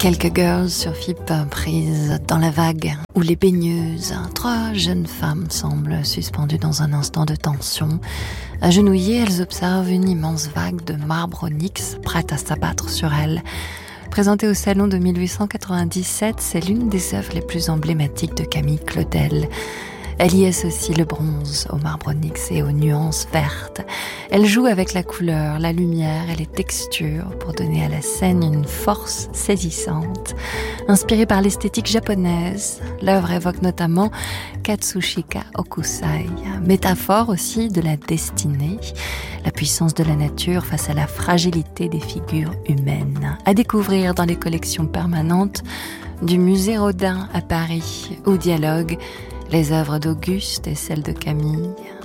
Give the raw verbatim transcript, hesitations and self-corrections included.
Quelques girls sur F I P prises dans la vague où les baigneuses, trois jeunes femmes semblent suspendues dans un instant de tension. Agenouillées, elles observent une immense vague de marbre onyx prête à s'abattre sur elles. Présentée au Salon de mille huit cent quatre-vingt-dix-sept, c'est l'une des œuvres les plus emblématiques de Camille Claudel. Elle y associe le bronze au marbre onyx et aux nuances vertes. Elle joue avec la couleur, la lumière et les textures pour donner à la scène une force saisissante. Inspirée par l'esthétique japonaise, l'œuvre évoque notamment Katsushika Okusai, métaphore aussi de la destinée, la puissance de la nature face à la fragilité des figures humaines. À découvrir dans les collections permanentes du musée Rodin à Paris, où dialoguent les œuvres d'Auguste et celles de Camille.